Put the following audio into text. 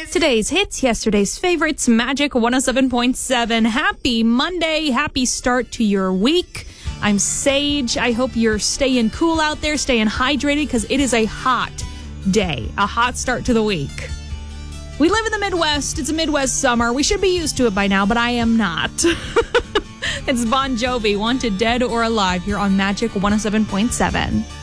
Today's hits, yesterday's favorites, Magic 107.7. Happy Monday. Happy start to your week. I'm Sage. I hope you're staying cool out there, staying hydrated, because it is a hot day, a hot start to the week. We live in the Midwest. It's a Midwest summer. We should be used to it by now, but I am not. It's Bon Jovi, Wanted Dead or Alive, here on Magic 107.7.